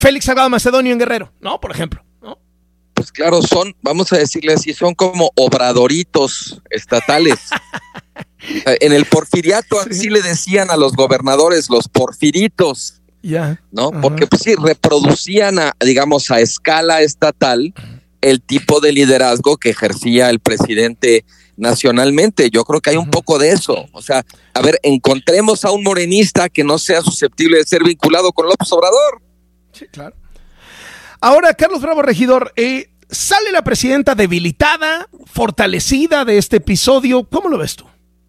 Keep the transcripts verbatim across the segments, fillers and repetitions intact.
Félix Salgado Macedonio en Guerrero, ¿no? Por ejemplo, ¿no? Pues claro, son, vamos a decirle así, son como obradoritos estatales. En el porfiriato sí. Así le decían a los gobernadores, los porfiritos, yeah. ¿no? Uh-huh. Porque pues sí, reproducían, a, digamos, a escala estatal el tipo de liderazgo que ejercía el presidente nacionalmente. Yo creo que hay un poco de eso. O sea, a ver, encontremos a un morenista que no sea susceptible de ser vinculado con López Obrador. Sí, claro. Ahora, Carlos Bravo, regidor, eh, sale la presidenta debilitada, fortalecida de este episodio. ¿Cómo lo ves tú?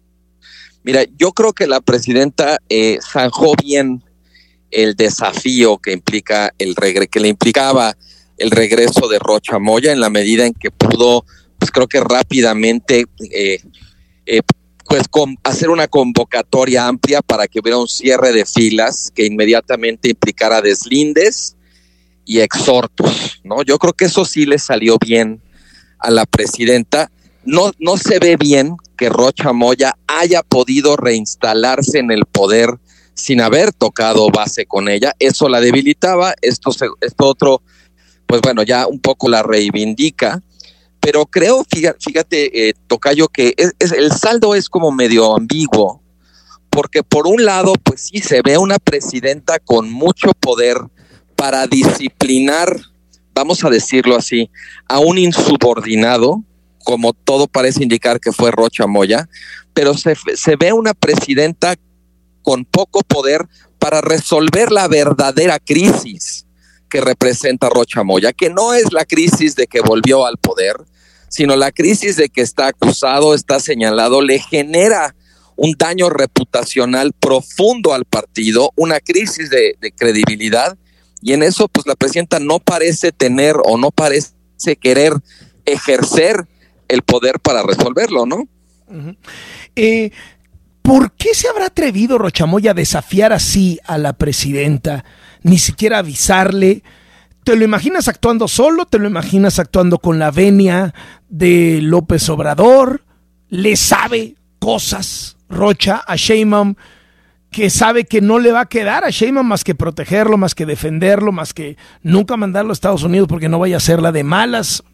Mira, yo creo que la presidenta eh, zanjó bien el desafío que implica el regre- que le implicaba el regreso de Rocha Moya, en la medida en que pudo, pues creo que rápidamente eh, eh, pues con, hacer una convocatoria amplia para que hubiera un cierre de filas que inmediatamente implicara deslindes y exhortos, ¿no? Yo creo que eso sí le salió bien a la presidenta. No, no se ve bien que Rocha Moya haya podido reinstalarse en el poder sin haber tocado base con ella. Eso la debilitaba, esto, se, esto otro, pues bueno, ya un poco la reivindica. Pero creo, fíjate, fíjate eh, Tocayo, que es, es, el saldo es como medio ambiguo, porque por un lado, pues sí, se ve una presidenta con mucho poder para disciplinar, vamos a decirlo así, a un insubordinado, como todo parece indicar que fue Rocha Moya, pero se, se ve una presidenta con poco poder para resolver la verdadera crisis que representa Rocha Moya, que no es la crisis de que volvió al poder, sino la crisis de que está acusado, está señalado, le genera un daño reputacional profundo al partido, una crisis de, de credibilidad, y en eso pues la presidenta no parece tener o no parece querer ejercer el poder para resolverlo, ¿no? Uh-huh. Eh, ¿Por qué se habrá atrevido Rocha Moya a desafiar así a la presidenta? Ni siquiera avisarle. ¿Te lo imaginas actuando solo? ¿Te lo imaginas actuando con la venia de López Obrador? ¿Le sabe cosas Rocha a Sheinbaum que sabe que no le va a quedar a Sheinbaum más que protegerlo, más que defenderlo, más que nunca mandarlo a Estados Unidos porque no vaya a ser la de malas?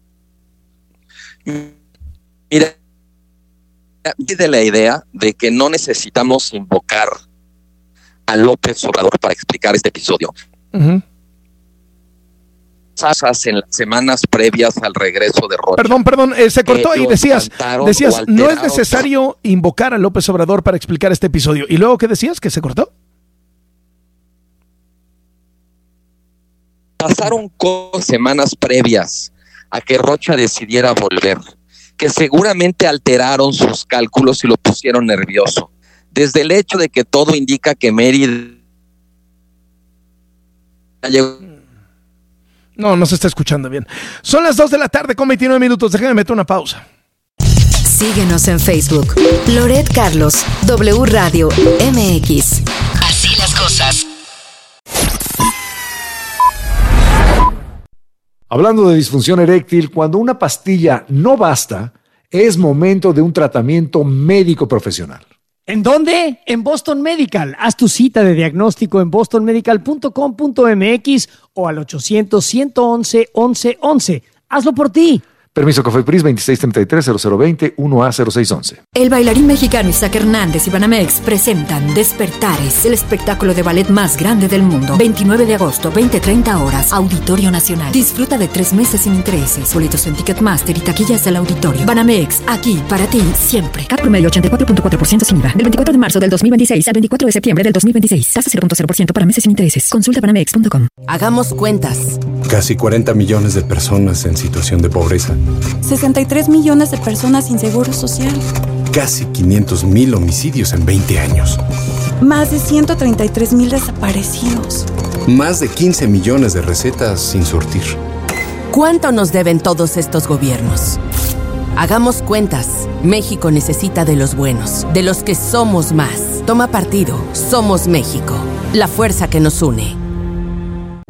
Mira, de la idea de que no necesitamos invocar a López Obrador para explicar este episodio. Uh-huh. En las semanas previas al regreso de Rocha. Perdón, perdón, eh, se cortó eh, y decías, decías no es necesario invocar a López Obrador para explicar este episodio. ¿Y luego qué decías? ¿Que se cortó? Pasaron cosas semanas previas a que Rocha decidiera volver, que seguramente alteraron sus cálculos y lo pusieron nervioso. Desde el hecho de que todo indica que Mérida llegó. No, no se está escuchando bien. Son las dos de la tarde con veintinueve minutos. Déjame meter una pausa. Síguenos en Facebook. Loret Carlos, W Radio M X. Así las cosas. Hablando de disfunción eréctil, cuando una pastilla no basta, es momento de un tratamiento médico profesional. ¿En dónde? En Boston Medical. Haz tu cita de diagnóstico en boston medical punto com punto m x o al ochocientos, ciento once, once once. Hazlo por ti. Permiso COFEPRIS veintiséis treinta y tres, cero cero veinte, uno A cero seis once. El bailarín mexicano Isaac Hernández y Banamex presentan Despertares, el espectáculo de ballet más grande del mundo. veintinueve de agosto, veinte treinta horas, Auditorio Nacional. Disfruta de tres meses sin intereses. Boletos en Ticketmaster y taquillas del auditorio. Banamex, aquí para ti siempre. Cat promedio ochenta y cuatro punto cuatro por ciento sin I V A. Del veinticuatro de marzo del dos mil veintiséis al veinticuatro de septiembre del dos mil veintiséis. Tasa cero punto cero por ciento para meses sin intereses. Consulta banamex punto com. Hagamos cuentas. Casi cuarenta millones de personas en situación de pobreza. sesenta y tres millones de personas sin seguro social. Casi quinientos mil homicidios en veinte años. Más de ciento treinta y tres mil desaparecidos. Más de quince millones de recetas sin surtir. ¿Cuánto nos deben todos estos gobiernos? Hagamos cuentas. México necesita de los buenos, de los que somos más. Toma partido. Somos México. La fuerza que nos une.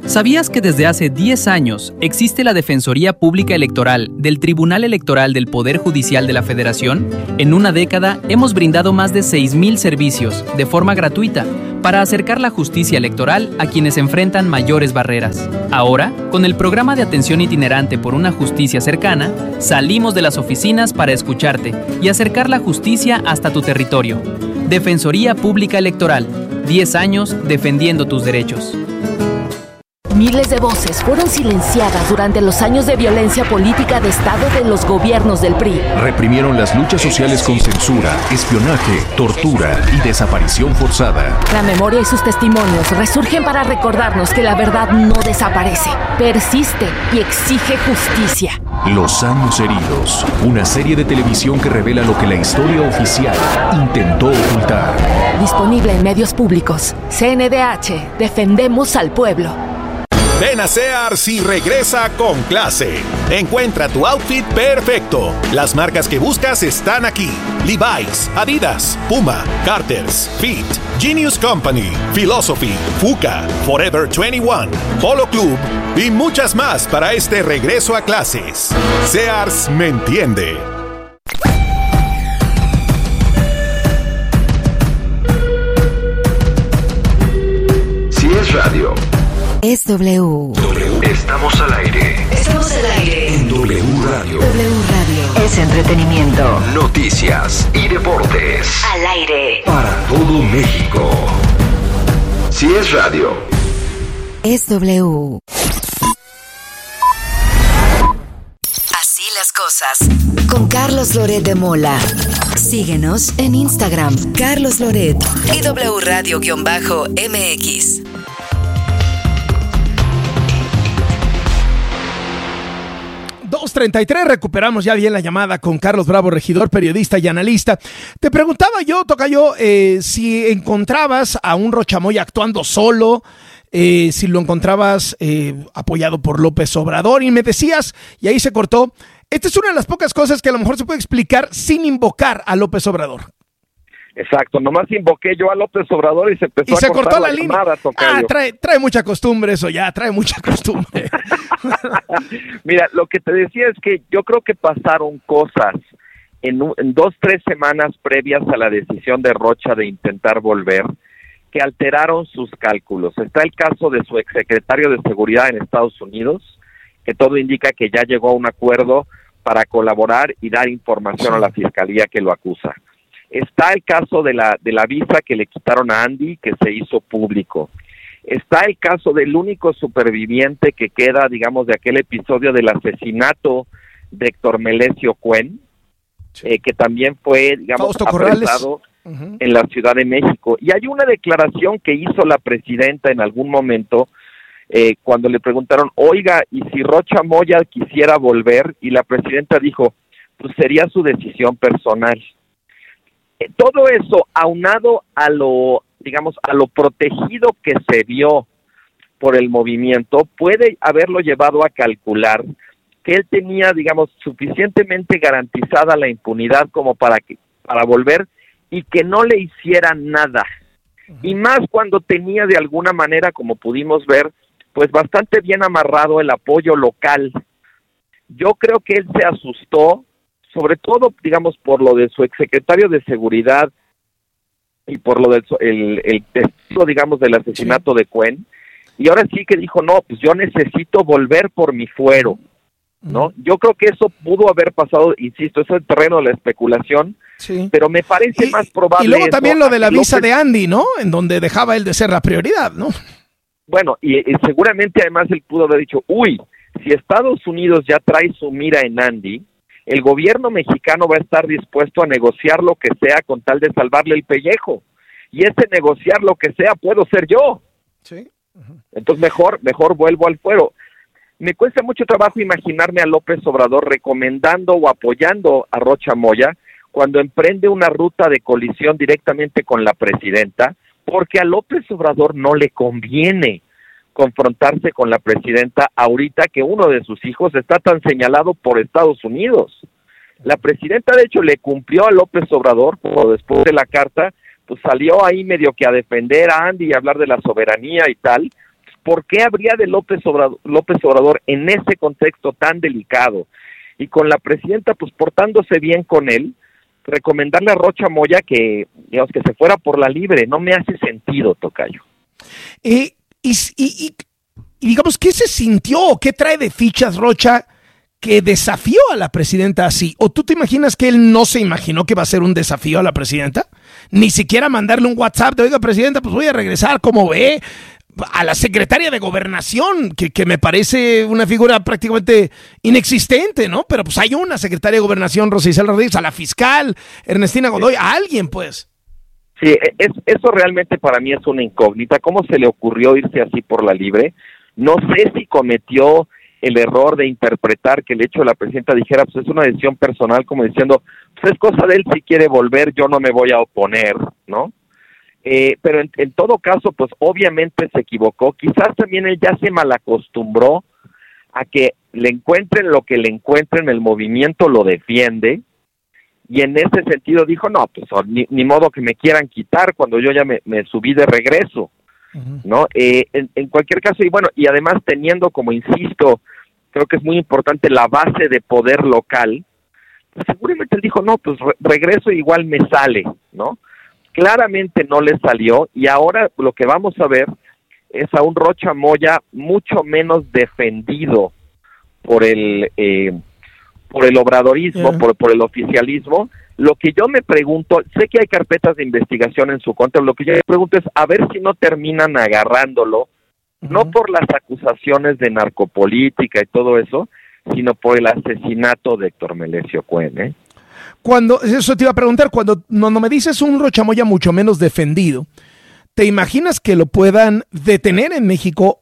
¿Sabías que desde hace diez años existe la Defensoría Pública Electoral del Tribunal Electoral del Poder Judicial de la Federación? En una década hemos brindado más de seis mil servicios de forma gratuita para acercar la justicia electoral a quienes enfrentan mayores barreras. Ahora, con el programa de atención itinerante por una justicia cercana, salimos de las oficinas para escucharte y acercar la justicia hasta tu territorio. Defensoría Pública Electoral, diez años defendiendo tus derechos. Miles de voces fueron silenciadas durante los años de violencia política de Estado de los gobiernos del P R I. Reprimieron las luchas sociales con censura, espionaje, tortura y desaparición forzada. La memoria y sus testimonios resurgen para recordarnos que la verdad no desaparece, persiste y exige justicia. Los años heridos, una serie de televisión que revela lo que la historia oficial intentó ocultar. Disponible en medios públicos. C N D H, defendemos al pueblo. Ven a Sears y regresa con clase. Encuentra tu outfit perfecto. Las marcas que buscas están aquí: Levi's, Adidas, Puma, Carter's, Fit, Genius Company, Philosophy, Fuka, Forever veintiuno, Polo Club y muchas más para este regreso a clases. Sears me entiende. Si es radio, es W. W. Estamos al aire. Estamos al aire. En W Radio. W Radio. Es entretenimiento. Noticias y deportes. Al aire. Para todo México. Si es radio, es W. Así las cosas. Con Carlos Loret de Mola. Síguenos en Instagram, Carlos Loret y W Radio-M X. dos treinta y tres, recuperamos ya bien la llamada con Carlos Bravo, regidor, periodista y analista. Te preguntaba yo, Tocayo, eh, si encontrabas a un Rocha Moya actuando solo, eh, si lo encontrabas eh, apoyado por López Obrador, y me decías, y ahí se cortó, esta es una de las pocas cosas que a lo mejor se puede explicar sin invocar a López Obrador. Exacto, nomás invoqué yo a López Obrador y se empezó y se a cortar cortó la, la línea. llamada, Ah, trae, trae mucha costumbre eso ya, trae mucha costumbre. Mira, lo que te decía es que yo creo que pasaron cosas en, un, en dos, tres semanas previas a la decisión de Rocha de intentar volver, que alteraron sus cálculos. Está el caso de su exsecretario de Seguridad en Estados Unidos, que todo indica que ya llegó a un acuerdo para colaborar y dar información a la fiscalía que lo acusa. Está el caso de la de la visa que le quitaron a Andy, que se hizo público. Está el caso del único superviviente que queda, digamos, de aquel episodio del asesinato de Héctor Melesio Cuen, sí. eh, que también fue, digamos, Fausto apresado uh-huh. en la Ciudad de México. Y hay una declaración que hizo la presidenta en algún momento, eh, cuando le preguntaron, oiga, ¿y si Rocha Moya quisiera volver? Y la presidenta dijo, pues sería su decisión personal. Todo eso, aunado a lo, digamos, a lo protegido que se vio por el movimiento, puede haberlo llevado a calcular que él tenía, digamos, suficientemente garantizada la impunidad como para que, para volver y que no le hicieran nada. Uh-huh. Y más cuando tenía de alguna manera, como pudimos ver, pues bastante bien amarrado el apoyo local. Yo creo que él se asustó, sobre todo, digamos, por lo de su exsecretario de Seguridad y por lo del el, el testigo, digamos, del asesinato sí. de Cuen, y ahora sí que dijo, no, pues yo necesito volver por mi fuero, ¿no? Mm. Yo creo que eso pudo haber pasado, insisto, eso es el terreno de la especulación, sí. pero me parece y, más probable... Y luego también lo de la López, visa de Andy, ¿no? En donde dejaba él de ser la prioridad, ¿no? Bueno, y, y seguramente además él pudo haber dicho, uy, si Estados Unidos ya trae su mira en Andy, el gobierno mexicano va a estar dispuesto a negociar lo que sea con tal de salvarle el pellejo. Y ese negociar lo que sea puedo ser yo. Sí. Uh-huh. Entonces mejor, mejor vuelvo al fuero. Me cuesta mucho trabajo imaginarme a López Obrador recomendando o apoyando a Rocha Moya cuando emprende una ruta de colisión directamente con la presidenta, porque a López Obrador no le conviene confrontarse con la presidenta ahorita que uno de sus hijos está tan señalado por Estados Unidos. La presidenta, de hecho, le cumplió a López Obrador, como después de la carta, pues salió ahí medio que a defender a Andy y hablar de la soberanía y tal, ¿por qué habría de López Obrador, López Obrador en ese contexto tan delicado y con la presidenta pues portándose bien con él, recomendarle a Rocha Moya que, digamos, que se fuera por la libre? No me hace sentido, tocayo. Eh, y, y, y, y digamos, ¿qué se sintió o qué trae de fichas Rocha que desafió a la presidenta así? ¿O tú te imaginas que él no se imaginó que va a ser un desafío a la presidenta? Ni siquiera mandarle un WhatsApp de, oiga, presidenta, pues voy a regresar, ¿cómo ve? A la secretaria de Gobernación, que, que me parece una figura prácticamente inexistente, ¿no? Pero pues hay una secretaria de Gobernación, Rosa Isela Rodríguez, a la fiscal, Ernestina Godoy, a alguien, pues. Sí, es, eso realmente para mí es una incógnita. ¿Cómo se le ocurrió irse así por la libre? No sé si cometió el error de interpretar que el hecho de la presidenta dijera, pues es una decisión personal, como diciendo, pues es cosa de él, si quiere volver, yo no me voy a oponer, ¿no? Eh, pero en, en todo caso, pues obviamente se equivocó. Quizás también él ya se malacostumbró a que le encuentren lo que le encuentren, el movimiento lo defiende, y en ese sentido dijo, no, pues ni, ni modo que me quieran quitar cuando yo ya me, me subí de regreso, uh-huh. ¿no? Eh, en, en cualquier caso, y bueno, y además teniendo, como insisto, creo que es muy importante la base de poder local, pues seguramente él dijo, no, pues re- regreso y igual me sale, ¿no? Claramente no le salió, y ahora lo que vamos a ver es a un Rocha Moya mucho menos defendido por el eh, por el obradorismo, yeah. por, por el oficialismo. Lo que yo me pregunto, sé que hay carpetas de investigación en su contra, lo que yo me pregunto es a ver si no terminan agarrándolo, uh-huh. no por las acusaciones de narcopolítica y todo eso, sino por el asesinato de Héctor Melesio Cuen, ¿eh? Cuando, eso te iba a preguntar, cuando no, no me dices un Rocha Moya mucho menos defendido, ¿te imaginas que lo puedan detener en México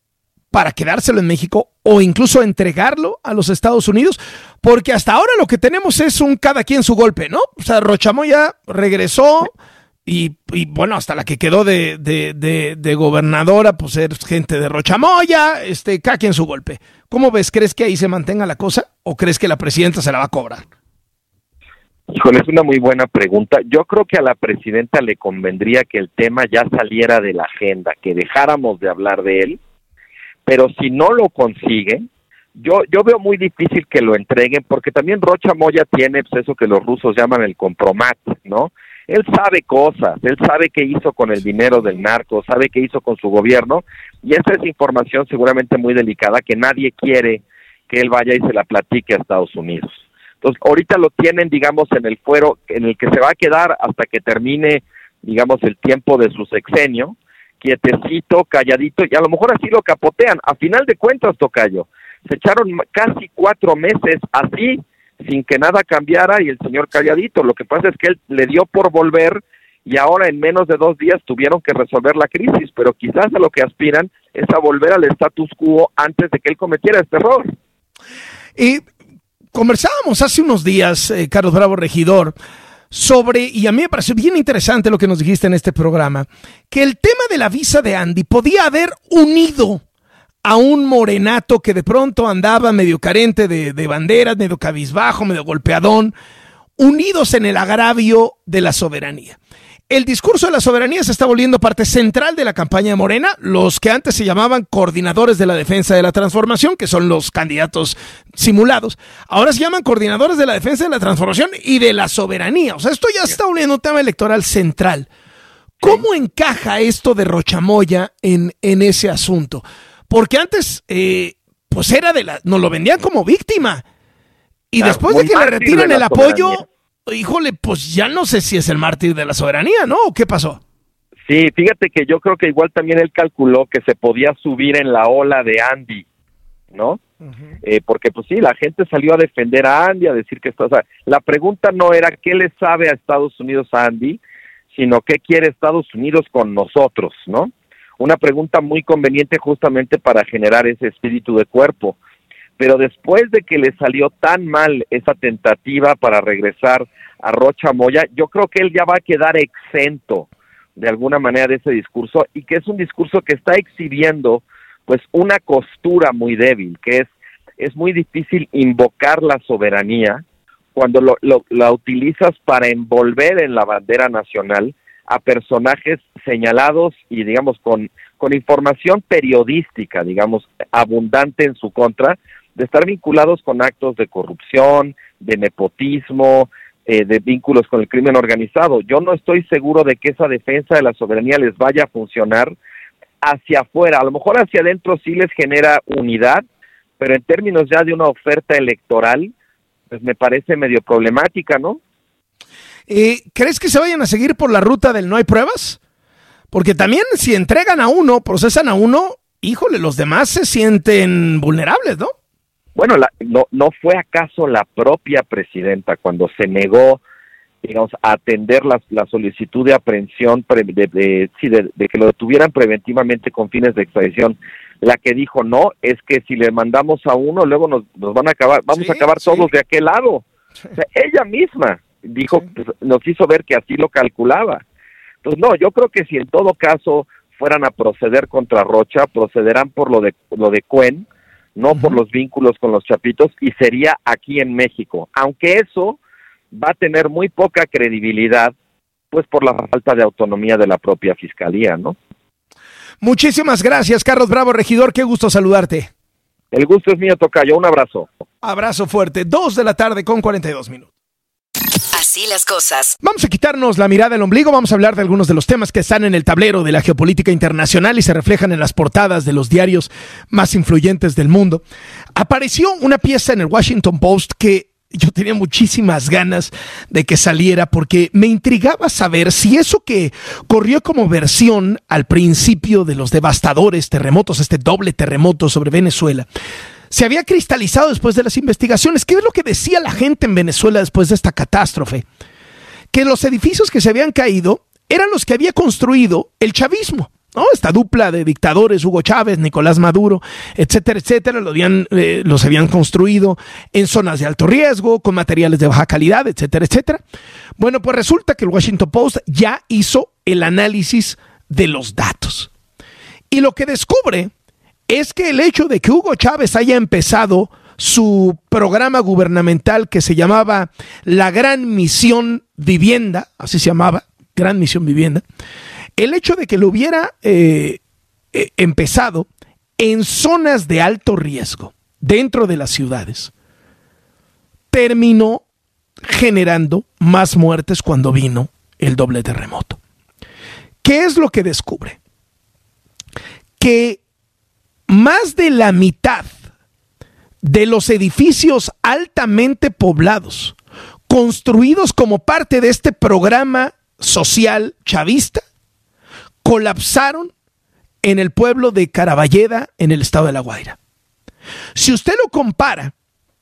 para quedárselo en México o incluso entregarlo a los Estados Unidos? Porque hasta ahora lo que tenemos es un cada quien su golpe, ¿no? O sea, Rocha Moya regresó y, y bueno, hasta la que quedó de, de, de, de gobernadora, pues es gente de Rocha Moya, este, cada quien su golpe. ¿Cómo ves? ¿Crees que ahí se mantenga la cosa o crees que la presidenta se la va a cobrar? Híjole, es una muy buena pregunta. Yo creo que a la presidenta le convendría que el tema ya saliera de la agenda, que dejáramos de hablar de él, pero si no lo consigue, yo yo veo muy difícil que lo entreguen, porque también Rocha Moya tiene pues, eso que los rusos llaman el compromat, ¿no? Él sabe cosas, él sabe qué hizo con el dinero del narco, sabe qué hizo con su gobierno, y esa es información seguramente muy delicada que nadie quiere que él vaya y se la platique a Estados Unidos. Entonces, ahorita lo tienen, digamos, en el fuero en el que se va a quedar hasta que termine, digamos, el tiempo de su sexenio, quietecito, calladito, y a lo mejor así lo capotean. A final de cuentas, tocayo, se echaron casi cuatro meses así, sin que nada cambiara, y el señor calladito. Lo que pasa es que él le dio por volver, y ahora en menos de dos días tuvieron que resolver la crisis, pero quizás a lo que aspiran es a volver al status quo antes de que él cometiera este error. Y conversábamos hace unos días, eh, Carlos Bravo Regidor, sobre, y a mí me pareció bien interesante lo que nos dijiste en este programa, que el tema de la visa de Andy podía haber unido a un morenato que de pronto andaba medio carente de, de banderas, medio cabizbajo, medio golpeadón, unidos en el agravio de la soberanía. El discurso de la soberanía se está volviendo parte central de la campaña de Morena, los que antes se llamaban coordinadores de la defensa de la transformación, que son los candidatos simulados, ahora se llaman coordinadores de la defensa de la transformación y de la soberanía. O sea, esto ya se está volviendo un tema electoral central. ¿Cómo encaja esto de Rocha Moya en, en ese asunto? Porque antes, eh, pues era de la, nos lo vendían como víctima. Y claro, después de que le retiran el apoyo, híjole, pues ya no sé si es el mártir de la soberanía, ¿no? ¿O qué pasó? Sí, fíjate que yo creo que igual también él calculó que se podía subir en la ola de Andy, ¿no? Uh-huh. Eh, porque pues sí, la gente salió a defender a Andy, a decir que esto, o sea, la pregunta no era qué le sabe a Estados Unidos a Andy, sino qué quiere Estados Unidos con nosotros, ¿no? Una pregunta muy conveniente justamente para generar ese espíritu de cuerpo. Pero después de que le salió tan mal esa tentativa para regresar a Rocha Moya, yo creo que él ya va a quedar exento de alguna manera de ese discurso, y que es un discurso que está exhibiendo pues una costura muy débil, que es es muy difícil invocar la soberanía cuando lo, lo, la utilizas para envolver en la bandera nacional a personajes señalados y digamos con, con información periodística, digamos, abundante en su contra, de estar vinculados con actos de corrupción, de nepotismo, eh, de vínculos con el crimen organizado. Yo no estoy seguro de que esa defensa de la soberanía les vaya a funcionar hacia afuera. A lo mejor hacia adentro sí les genera unidad, pero en términos ya de una oferta electoral, pues me parece medio problemática, ¿no? Eh, ¿Crees que se vayan a seguir por la ruta del no hay pruebas? Porque también si entregan a uno, procesan a uno, híjole, los demás se sienten vulnerables, ¿no? Bueno, la, no, ¿no fue acaso la propia presidenta cuando se negó, digamos, a atender la, la solicitud de aprehensión, pre, de, de, sí, de, de que lo detuvieran preventivamente con fines de extradición, la que dijo no, es que si le mandamos a uno, luego nos, nos van a acabar, vamos sí, a acabar sí. todos de aquel lado? Sí. O sea, ella misma dijo, sí. pues, nos hizo ver que así lo calculaba. Entonces, no, yo creo que si en todo caso fueran a proceder contra Rocha, procederán por lo de lo de Cuen, no uh-huh. por los vínculos con los chapitos, y sería aquí en México, aunque eso va a tener muy poca credibilidad, pues por la falta de autonomía de la propia Fiscalía, ¿no? Muchísimas gracias, Carlos Bravo, regidor, qué gusto saludarte. El gusto es mío, tocayo, un abrazo. Abrazo fuerte, dos de la tarde con cuarenta y dos minutos. Así las cosas. Vamos a quitarnos la mirada del ombligo, vamos a hablar de algunos de los temas que están en el tablero de la geopolítica internacional y se reflejan en las portadas de los diarios más influyentes del mundo. Apareció una pieza en el Washington Post que yo tenía muchísimas ganas de que saliera porque me intrigaba saber si eso que corrió como versión al principio de los devastadores terremotos, este doble terremoto sobre Venezuela, se había cristalizado después de las investigaciones. ¿Qué es lo que decía la gente en Venezuela después de esta catástrofe? Que los edificios que se habían caído eran los que había construido el chavismo, ¿no? Esta dupla de dictadores, Hugo Chávez, Nicolás Maduro, etcétera, etcétera, lo habían, eh, los habían construido en zonas de alto riesgo, con materiales de baja calidad, etcétera, etcétera. Bueno, pues resulta que el Washington Post ya hizo el análisis de los datos. Y lo que descubre es que el hecho de que Hugo Chávez haya empezado su programa gubernamental que se llamaba la Gran Misión Vivienda, así se llamaba, Gran Misión Vivienda, el hecho de que lo hubiera eh, eh, empezado en zonas de alto riesgo, dentro de las ciudades, terminó generando más muertes cuando vino el doble terremoto. ¿Qué es lo que descubre? Que más de la mitad de los edificios altamente poblados, construidos como parte de este programa social chavista, colapsaron en el pueblo de Caraballeda, en el estado de La Guaira. Si usted lo compara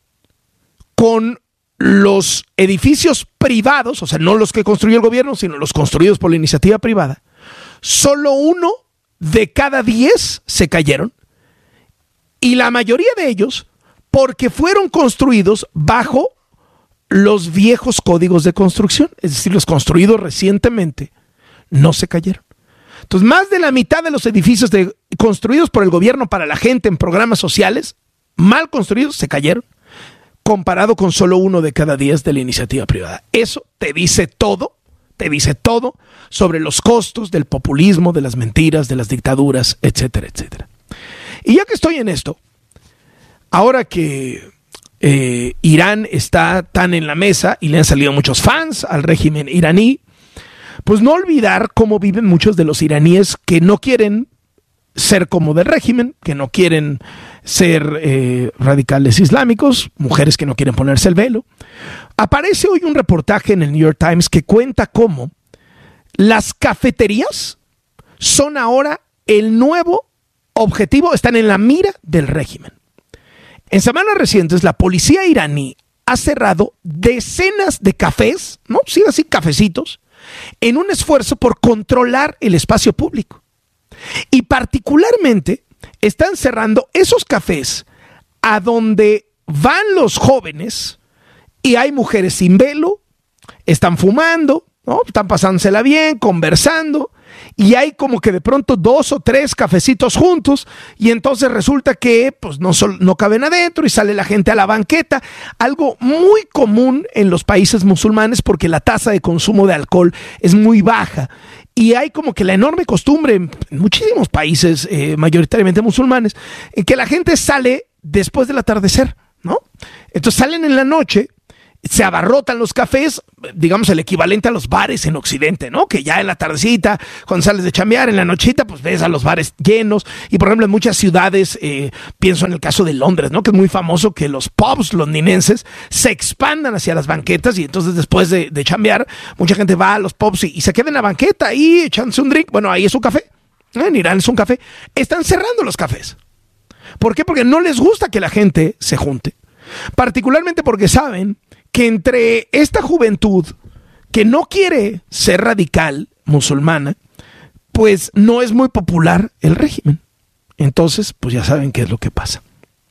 con los edificios privados, o sea, no los que construyó el gobierno, sino los construidos por la iniciativa privada, solo uno de cada diez se cayeron. Y la mayoría de ellos porque fueron construidos bajo los viejos códigos de construcción, es decir, los construidos recientemente no se cayeron. Entonces, más de la mitad de los edificios de, construidos por el gobierno para la gente en programas sociales, mal construidos, se cayeron, comparado con solo uno de cada diez de la iniciativa privada. Eso te dice todo, te dice todo sobre los costos del populismo, de las mentiras, de las dictaduras, etcétera, etcétera. Y ya que estoy en esto, ahora que eh, Irán está tan en la mesa y le han salido muchos fans al régimen iraní, pues no olvidar cómo viven muchos de los iraníes que no quieren ser como del régimen, que no quieren ser eh, radicales islámicos, mujeres que no quieren ponerse el velo. Aparece hoy un reportaje en el New York Times que cuenta cómo las cafeterías son ahora el nuevo objetivo, están en la mira del régimen. En semanas recientes, la policía iraní ha cerrado decenas de cafés, ¿no? Sí, así, cafecitos, en un esfuerzo por controlar el espacio público. Y particularmente están cerrando esos cafés a donde van los jóvenes y hay mujeres sin velo, están fumando, ¿no? Están pasándosela bien, conversando, y hay como que de pronto dos o tres cafecitos juntos, y entonces resulta que pues no, sol, no caben adentro y sale la gente a la banqueta, algo muy común en los países musulmanes porque la tasa de consumo de alcohol es muy baja Y hay como que la enorme costumbre en muchísimos países, eh, mayoritariamente musulmanes, en que la gente sale después del atardecer, ¿no? Entonces salen en la noche, se abarrotan los cafés, digamos el equivalente a los bares en Occidente, ¿no? Que ya en la tardecita, cuando sales de chambear, en la nochita, pues ves a los bares llenos. Y por ejemplo, en muchas ciudades, eh, pienso en el caso de Londres, ¿no? Que es muy famoso que los pubs londinenses se expandan hacia las banquetas y entonces después de, de chambear, mucha gente va a los pubs y, y se queda en la banqueta ahí echándose un drink. Bueno, ahí es un café. ¿eh? En Irán es un café. Están cerrando los cafés. ¿Por qué? Porque no les gusta que la gente se junte. Particularmente porque saben que entre esta juventud que no quiere ser radical musulmana, pues no es muy popular el régimen. Entonces, pues ya saben qué es lo que pasa.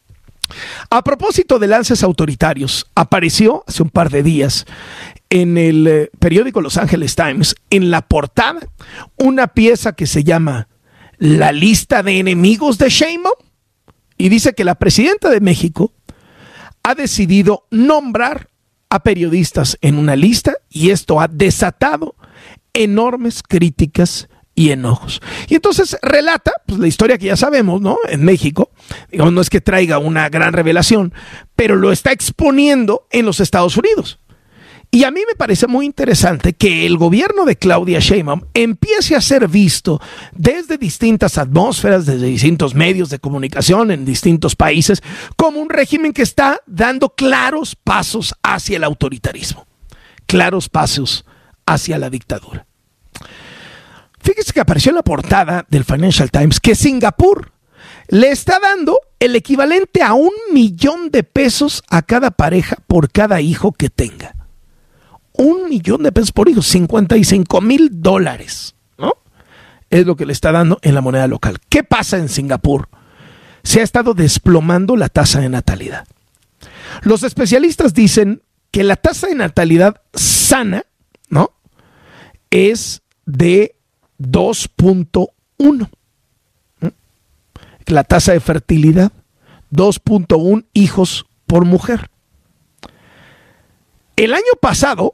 A propósito de lances autoritarios, apareció hace un par de días en el eh, periódico Los Angeles Times, en la portada, una pieza que se llama La lista de enemigos de Sheinbaum, y dice que la presidenta de México ha decidido nombrar a periodistas en una lista y esto ha desatado enormes críticas y enojos. Y entonces relata pues, la historia que ya sabemos, ¿no? En México, digamos, no es que traiga una gran revelación, pero lo está exponiendo en los Estados Unidos. Y a mí me parece muy interesante que el gobierno de Claudia Sheinbaum empiece a ser visto desde distintas atmósferas, desde distintos medios de comunicación en distintos países, como un régimen que está dando claros pasos hacia el autoritarismo, claros pasos hacia la dictadura. Fíjese que apareció en la portada del Financial Times que Singapur le está dando el equivalente a un millón de pesos a cada pareja por cada hijo que tenga. Un millón de pesos por hijo, cincuenta y cinco mil dólares, ¿no? Es lo que le está dando en la moneda local. ¿Qué pasa en Singapur? Se ha estado desplomando la tasa de natalidad. Los especialistas dicen que la tasa de natalidad sana, ¿no? Es de dos punto uno. ¿no? La tasa de fertilidad, dos punto uno hijos por mujer. El año pasado,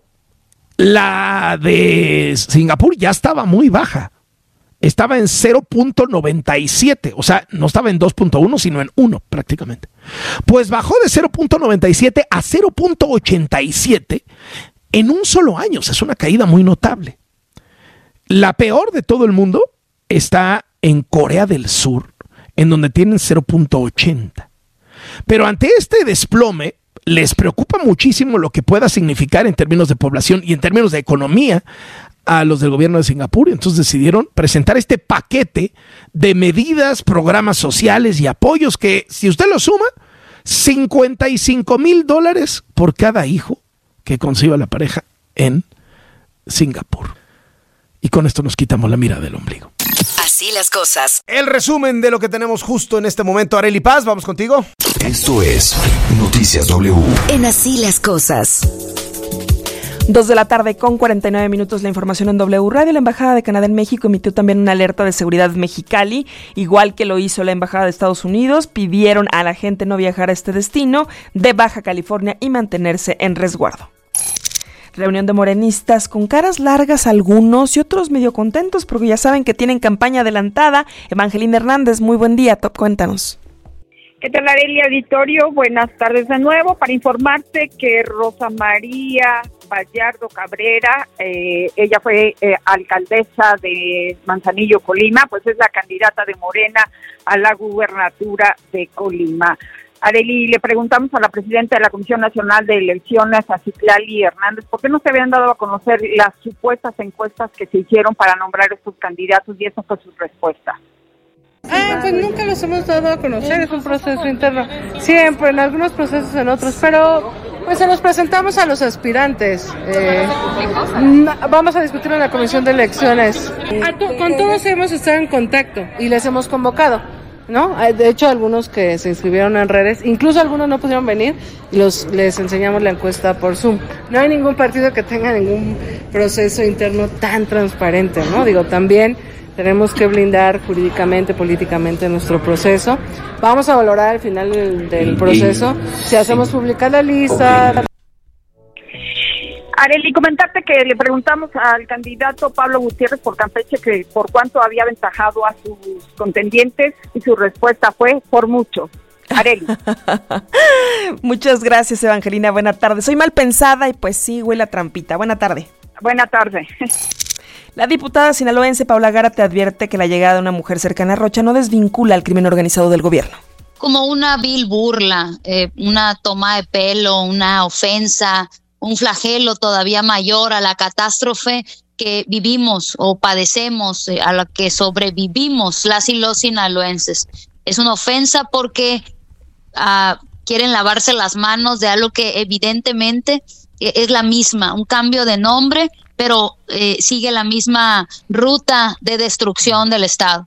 la de Singapur ya estaba muy baja. Estaba en cero punto noventa y siete. O sea, no estaba en dos punto uno, sino en uno prácticamente. Pues bajó de cero punto noventa y siete a cero punto ochenta y siete en un solo año. O sea, es una caída muy notable. La peor de todo el mundo está en Corea del Sur, en donde tienen cero punto ochenta. Pero ante este desplome, les preocupa muchísimo lo que pueda significar en términos de población y en términos de economía a los del gobierno de Singapur. Entonces decidieron presentar este paquete de medidas, programas sociales y apoyos que, si usted lo suma, cincuenta y cinco mil dólares por cada hijo que conciba la pareja en Singapur. Y con esto nos quitamos la mirada del ombligo. Así las cosas. El resumen de lo que tenemos justo en este momento. Arely Paz, vamos contigo. Esto es Noticias W. En Así las cosas. Dos de la tarde con cuarenta y nueve minutos, la información en W Radio. La Embajada de Canadá en México emitió también una alerta de seguridad Mexicali, igual que lo hizo la Embajada de Estados Unidos. Pidieron a la gente no viajar a este destino de Baja California y mantenerse en resguardo. Reunión de morenistas con caras largas algunos y otros medio contentos porque ya saben que tienen campaña adelantada. Evangelina Hernández, muy buen día, Top, cuéntanos. ¿Qué tal, Arely Auditorio? Buenas tardes de nuevo para informarte que Rosa María Vallardo Cabrera, eh, ella fue eh, alcaldesa de Manzanillo, Colima, pues es la candidata de Morena a la gubernatura de Colima. Arely, le preguntamos a la presidenta de la Comisión Nacional de Elecciones, a Citlali Hernández, ¿por qué no se habían dado a conocer las supuestas encuestas que se hicieron para nombrar estos candidatos? Y esa fue su respuesta. Ah, pues nunca los hemos dado a conocer, es un proceso interno, siempre, en algunos procesos, en otros, pero pues se los presentamos a los aspirantes. Eh, vamos a discutir en la Comisión de Elecciones. A to- con todos hemos estado en contacto y les hemos convocado, ¿no? De hecho, algunos que se inscribieron en redes, incluso algunos no pudieron venir, y los les enseñamos la encuesta por Zoom. No hay ningún partido que tenga ningún proceso interno tan transparente, ¿no? Digo, también tenemos que blindar jurídicamente, políticamente nuestro proceso. Vamos a valorar al final del, del proceso si hacemos publicar la lista. Arely, comentarte que le preguntamos al candidato Pablo Gutiérrez por Campeche que por cuánto había aventajado a sus contendientes y su respuesta fue por mucho. Arely. Muchas gracias, Evangelina. Buena tarde. Soy mal pensada y pues sí, huele a trampita. Buena tarde. Buena tarde. La diputada sinaloense Paula Gárate advierte que la llegada de una mujer cercana a Rocha no desvincula al crimen organizado del gobierno. Como una vil burla, eh, una toma de pelo, una ofensa, un flagelo todavía mayor a la catástrofe que vivimos o padecemos, eh, a la que sobrevivimos las y los sinaloenses. Es una ofensa porque uh, quieren lavarse las manos de algo que evidentemente eh, es la misma, un cambio de nombre, pero eh, sigue la misma ruta de destrucción del Estado.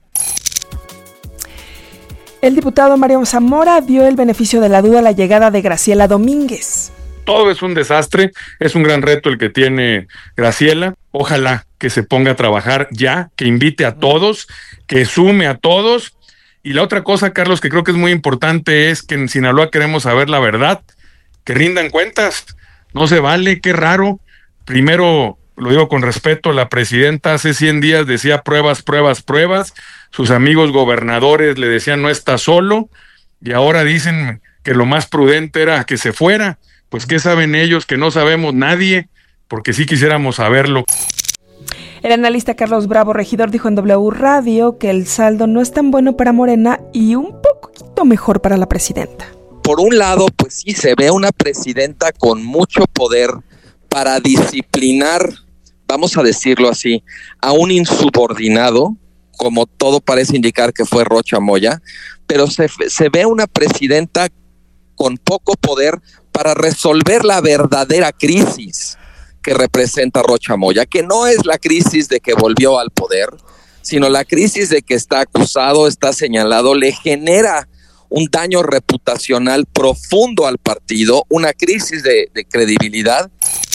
El diputado Mario Zamora dio el beneficio de la duda a la llegada de Graciela Domínguez. Todo es un desastre, es un gran reto el que tiene Graciela. Ojalá que se ponga a trabajar ya, que invite a todos, que sume a todos. Y la otra cosa, Carlos, que creo que es muy importante es que en Sinaloa queremos saber la verdad, que rindan cuentas. No se vale, qué raro. Primero, lo digo con respeto, la presidenta hace cien días decía pruebas, pruebas, pruebas. Sus amigos gobernadores le decían no está solo. Y ahora dicen que lo más prudente era que se fuera. Pues ¿qué saben ellos que no sabemos nadie? Porque sí quisiéramos saberlo. El analista Carlos Bravo Regidor dijo en W Radio que el saldo no es tan bueno para Morena y un poquito mejor para la presidenta. Por un lado, pues sí, se ve una presidenta con mucho poder para disciplinar, vamos a decirlo así, a un insubordinado, como todo parece indicar que fue Rocha Moya, pero se, se ve una presidenta con poco poder para resolver la verdadera crisis que representa Rocha Moya, que no es la crisis de que volvió al poder, sino la crisis de que está acusado, está señalado, le genera un daño reputacional profundo al partido, una crisis de, de credibilidad.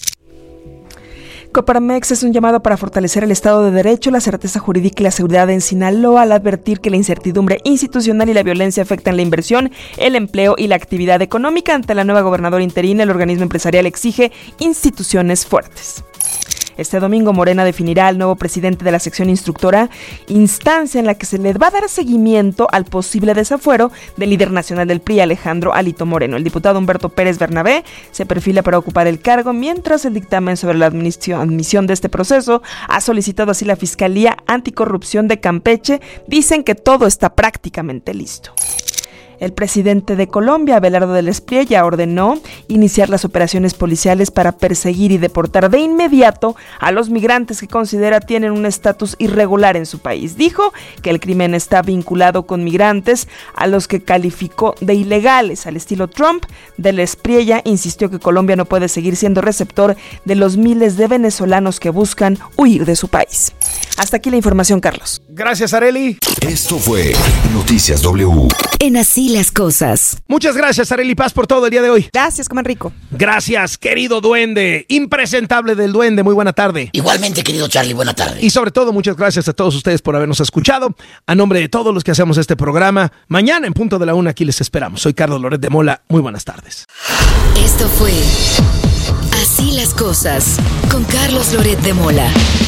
Coparmex es un llamado para fortalecer el Estado de Derecho, la certeza jurídica y la seguridad en Sinaloa al advertir que la incertidumbre institucional y la violencia afectan la inversión, el empleo y la actividad económica. Ante la nueva gobernadora interina, el organismo empresarial exige instituciones fuertes. Este domingo Morena definirá al nuevo presidente de la sección instructora, instancia en la que se le va a dar seguimiento al posible desafuero del líder nacional del P R I, Alejandro Alito Moreno. El diputado Humberto Pérez Bernabé se perfila para ocupar el cargo, mientras el dictamen sobre la admisión de este proceso ha solicitado así la Fiscalía Anticorrupción de Campeche. Dicen que todo está prácticamente listo. El presidente de Colombia, Abelardo del Espriella, ordenó iniciar las operaciones policiales para perseguir y deportar de inmediato a los migrantes que considera tienen un estatus irregular en su país. Dijo que el crimen está vinculado con migrantes a los que calificó de ilegales. Al estilo Trump, del Espriella insistió que Colombia no puede seguir siendo receptor de los miles de venezolanos que buscan huir de su país. Hasta aquí la información, Carlos. Gracias, Arely. Esto fue Noticias W. En Así las Cosas. Muchas gracias, Arely Paz, por todo el día de hoy. Gracias, coman rico. Gracias, querido duende, impresentable del duende, muy buena tarde. Igualmente, querido Charlie, buena tarde. Y sobre todo, muchas gracias a todos ustedes por habernos escuchado. A nombre de todos los que hacemos este programa, mañana en punto de la una aquí les esperamos. Soy Carlos Loret de Mola, muy buenas tardes. Esto fue Así las Cosas, con Carlos Loret de Mola.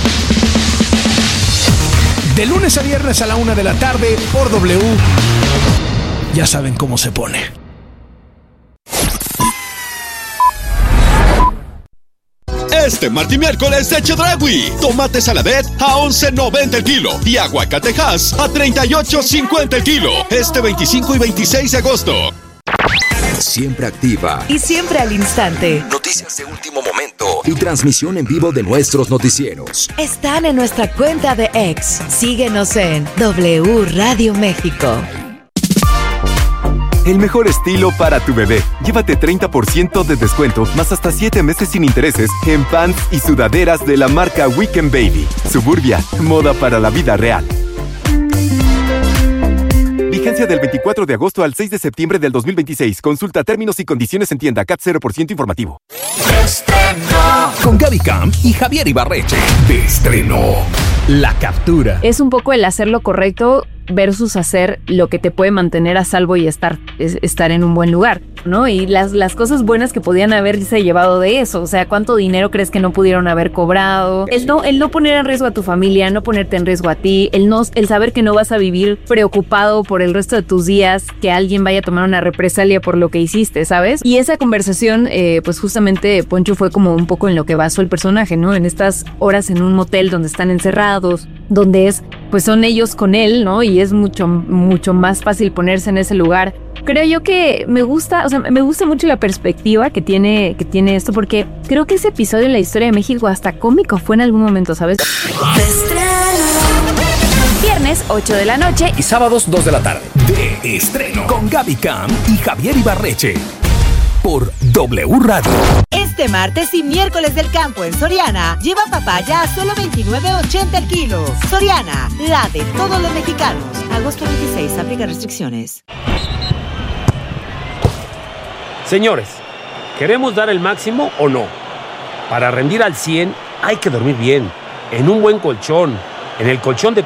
De lunes a viernes a la una de la tarde por W. Ya saben cómo se pone. Este martes y miércoles de Chedraui. Tomate saladet a once noventa el kilo y aguacatejas a treinta y ocho cincuenta el kilo. Este veinticinco y veintiséis de agosto. Siempre activa y siempre al instante. Noticias de último momento y transmisión en vivo de nuestros noticieros. Están en nuestra cuenta de X. Síguenos en W Radio México. El mejor estilo para tu bebé. Llévate treinta por ciento de descuento más hasta siete meses sin intereses en pants y sudaderas de la marca Weekend Baby. Suburbia, moda para la vida real. Vigencia del veinticuatro de agosto al seis de septiembre del dos mil veintiséis. Consulta términos y condiciones en tienda. C A T cero por ciento informativo. Estreno. Con Gaby Camp y Javier Ibarreche. De estreno. La Captura. Es un poco el hacer lo correcto versus hacer lo que te puede mantener a salvo y estar, es, estar en un buen lugar, ¿no? Y las, las cosas buenas que podían haberse llevado de eso, o sea, ¿cuánto dinero crees que no pudieron haber cobrado? El no, el no poner en riesgo a tu familia, no ponerte en riesgo a ti, el, no, el saber que no vas a vivir preocupado por el resto de tus días, que alguien vaya a tomar una represalia por lo que hiciste, ¿sabes? Y esa conversación, eh, pues justamente Poncho fue como un poco en lo que basó el personaje, ¿no? En estas horas en un motel donde están encerrados, donde es, pues son ellos con él, ¿no? Y es mucho, mucho más fácil ponerse en ese lugar. Creo yo que me gusta, o sea, me gusta mucho la perspectiva que tiene, que tiene esto, porque creo que ese episodio en la historia de México hasta cómico fue en algún momento, ¿sabes? Viernes, ocho de la noche y sábados, dos de la tarde. De estreno con Gaby Cam y Javier Ibarreche por W Radio. Este martes y miércoles del campo en Soriana, lleva papaya a solo veintinueve ochenta el kilo. Soriana, la de todos los mexicanos. Agosto veintiséis, aplica restricciones. Señores, ¿queremos dar el máximo o no? Para rendir al cien hay que dormir bien, en un buen colchón, en el colchón de